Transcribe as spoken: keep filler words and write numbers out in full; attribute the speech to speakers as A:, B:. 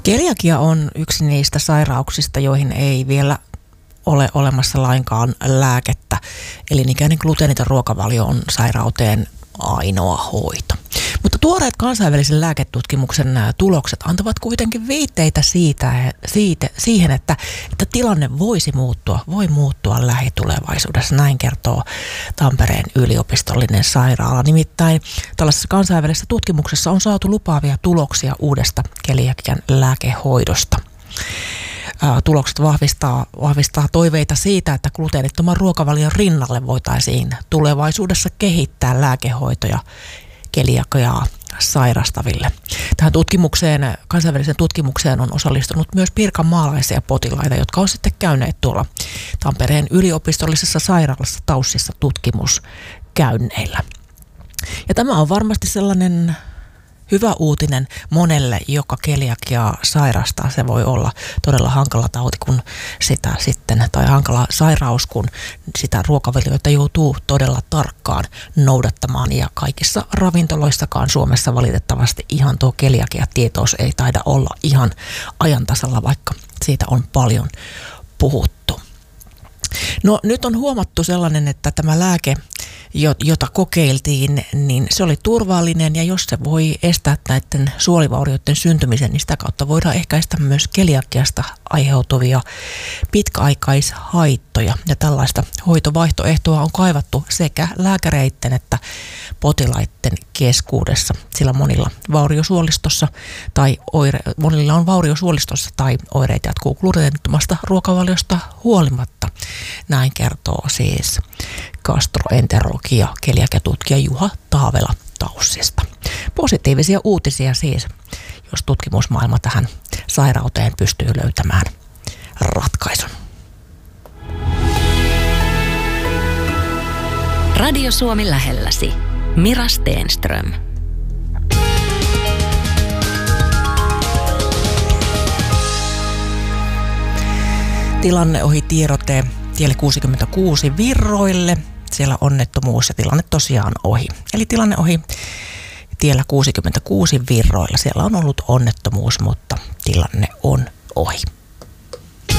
A: Keliakia on yksi niistä sairauksista, joihin ei vielä ole olemassa lainkaan lääkettä. Elinikäinen gluteeniton ruokavalio on sairauteen ainoa hoito. Mutta tuoreet kansainvälisen lääketutkimuksen tulokset antavat kuitenkin viitteitä siitä, siitä, siihen, että, että tilanne voisi muuttua, voi muuttua lähitulevaisuudessa. Näin kertoo Tampereen yliopistollinen sairaala. Nimittäin tällaisessa kansainvälisessä tutkimuksessa on saatu lupaavia tuloksia uudesta keliakian lääkehoidosta. Tulokset vahvistaa, vahvistaa toiveita siitä, että gluteenittoman ruokavalion rinnalle voitaisiin tulevaisuudessa kehittää lääkehoitoja keliakiaa sairastaville. Tähän tutkimukseen, kansainväliseen tutkimukseen on osallistunut myös pirkanmaalaisia potilaita, jotka on sitten käyneet tuolla Tampereen yliopistollisessa sairaalassa Taussissa tutkimuskäynneillä. Ja tämä on varmasti sellainen hyvä uutinen monelle, joka keliakiaa sairastaa. Se voi olla todella hankala tauti, kun sitä sitten, tai hankala sairaus, kun sitä ruokavalioita joutuu todella tarkkaan noudattamaan. Ja kaikissa ravintoloissakaan Suomessa valitettavasti ihan tuo keliakia-tietous ei taida olla ihan ajan tasalla, vaikka siitä on paljon puhuttu. No nyt on huomattu sellainen, että tämä lääke, jota kokeiltiin, niin se oli turvallinen, ja jos se voi estää näiden suolivaurioiden syntymisen, niin sitä kautta voidaan ehkäistä myös keliakiasta aiheutuvia pitkäaikaishaittoja. Ja tällaista hoitovaihtoehtoa on kaivattu sekä lääkäreiden että potilaiden keskuudessa, sillä monilla vauriosuolistossa tai oire, monilla on vauriosuolistossa tai oireet jatkuu gluteenittomasta ruokavaliosta huolimatta. Näin kertoo siis gastroenterologi ja keliakiatutkija Juha Taavela Taussista. Positiivisia uutisia siis, jos tutkimusmaailma tähän sairauteen pystyy löytämään ratkaisun.
B: Radio Suomi lähelläsi. Mira Stenström.
A: Tilanne ohi tiedote tielle kuusikymmentäkuusi Virroille. Siellä onnettomuus ja tilanne tosiaan ohi. Eli tilanne ohi tiellä kuusikymmentäkuusi Virroilla. Siellä on ollut onnettomuus, mutta tilanne on ohi.